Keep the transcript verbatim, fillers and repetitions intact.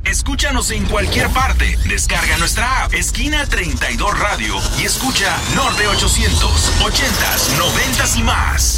Escúchanos en cualquier parte. Descarga nuestra app Esquina treinta y dos Radio y escucha Norte ochocientos, ochentas, noventas y más.